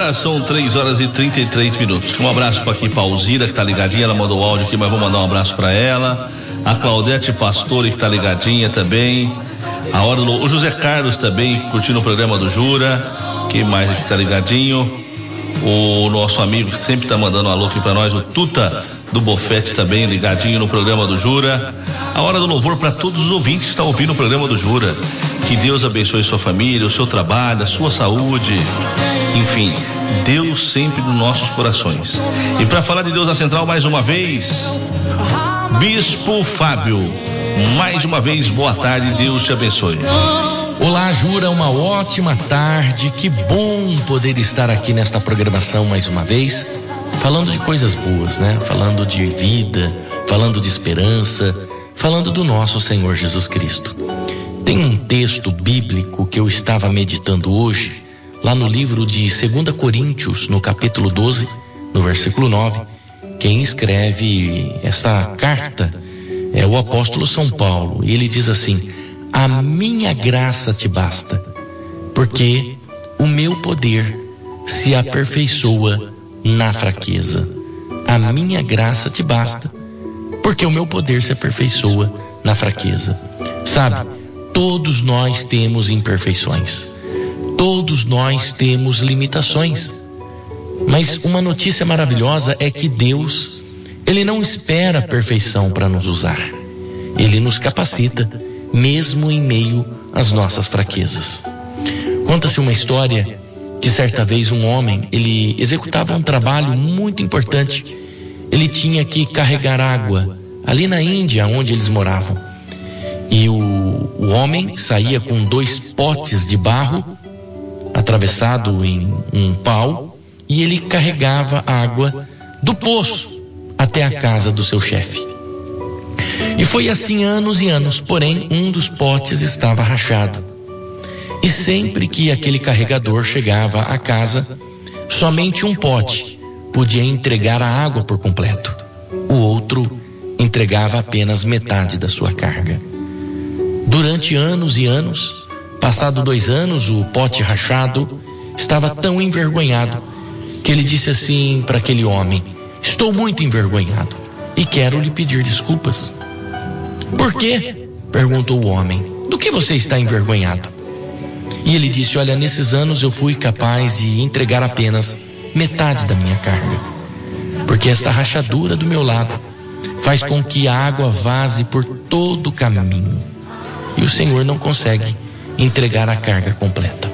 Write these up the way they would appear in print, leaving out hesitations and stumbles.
Agora são 3h33. Um abraço para aqui pra Alzira, que tá ligadinha, ela mandou o áudio aqui, mas vou mandar um abraço para ela. A Claudete Pastore, que tá ligadinha também. O José Carlos também curtindo o programa do Jura. Quem mais aqui tá ligadinho? O nosso amigo que sempre tá mandando um alô aqui pra nós, o Tuta do Bofete também ligadinho no programa do Jura. A hora do louvor para todos os ouvintes que estão ouvindo o programa do Jura. Que Deus abençoe sua família, o seu trabalho, a sua saúde. Enfim, Deus sempre nos nossos corações. E para falar de Deus na Central mais uma vez, Bispo Fábio, mais uma vez, boa tarde, Deus te abençoe. Olá, Jura, uma ótima tarde, que bom poder estar aqui nesta programação mais uma vez, falando de coisas boas, né? Falando de vida, falando de esperança, falando do nosso Senhor Jesus Cristo. Tem um texto bíblico que eu estava meditando hoje, lá no livro de 2 Coríntios, no capítulo 12, no versículo 9. Quem escreve essa carta é o apóstolo São Paulo, e ele diz assim: a minha graça te basta, porque o meu poder se aperfeiçoa na fraqueza. A minha graça te basta, porque o meu poder se aperfeiçoa na fraqueza. Sabe, todos nós temos imperfeições, todos nós temos limitações, mas uma notícia maravilhosa é que Deus, Ele não espera a perfeição para nos usar. Ele nos capacita, mesmo em meio às nossas fraquezas. Conta-se uma história que certa vez um homem, ele executava um trabalho muito importante. Ele tinha que carregar água ali na Índia, onde eles moravam. E o homem saía com 2 potes de barro atravessado em um pau, e ele carregava água do poço até a casa do seu chefe. E foi assim anos e anos, porém um dos potes estava rachado. E sempre que aquele carregador chegava à casa, somente um pote podia entregar a água por completo. O outro entregava apenas metade da sua carga. Durante anos e anos, passado 2 anos, o pote rachado estava tão envergonhado que ele disse assim para aquele homem: estou muito envergonhado e quero lhe pedir desculpas. Por quê? Perguntou o homem. Do que você está envergonhado? E ele disse: olha, nesses anos eu fui capaz de entregar apenas metade da minha carga, porque esta rachadura do meu lado faz com que a água vaze por todo o caminho, e o Senhor não consegue entregar a carga completa.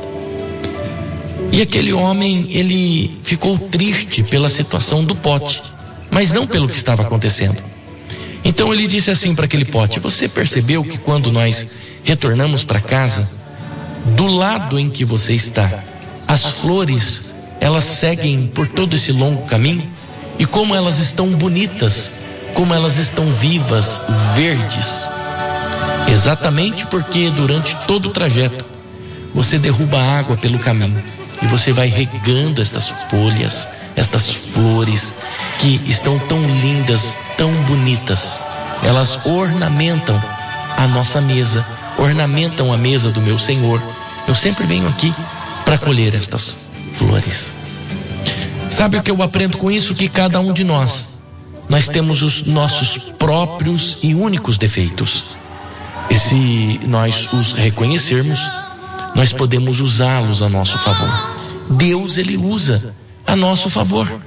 E aquele homem, ele ficou triste pela situação do pote, mas não pelo que estava acontecendo. Então ele disse assim para aquele pote: você percebeu que quando nós retornamos para casa, do lado em que você está, as flores, elas seguem por todo esse longo caminho, e como elas estão bonitas, como elas estão vivas, verdes? Exatamente porque durante todo o trajeto você derruba água pelo caminho e você vai regando estas folhas, estas flores que estão tão lindas, tão bonitas. Elas ornamentam a nossa mesa, ornamentam a mesa do meu Senhor. Eu sempre venho aqui para colher estas flores. Sabe o que eu aprendo com isso? Que cada um de nós temos os nossos próprios e únicos defeitos. E se nós os reconhecermos, nós podemos usá-los a nosso favor. Deus, Ele usa a nosso favor.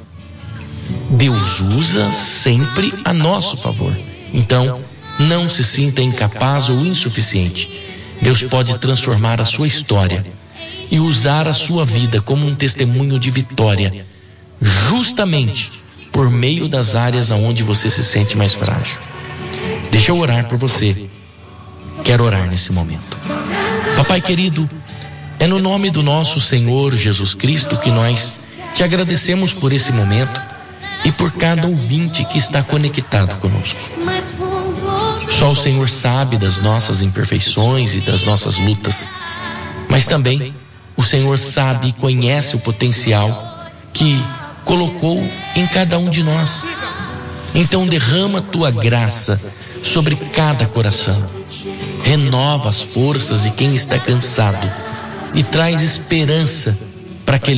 Deus usa sempre a nosso favor. Então, não se sinta incapaz ou insuficiente. Deus pode transformar a sua história e usar a sua vida como um testemunho de vitória, justamente por meio das áreas aonde você se sente mais frágil. Deixa eu orar por você. Quero orar nesse momento. Papai querido, é no nome do nosso Senhor Jesus Cristo que nós te agradecemos por esse momento e por cada ouvinte que está conectado conosco. Só o Senhor sabe das nossas imperfeições e das nossas lutas, mas também o Senhor sabe e conhece o potencial que colocou em cada um de nós. Então derrama tua graça sobre cada coração, renova as forças de quem está cansado e traz esperança para aquele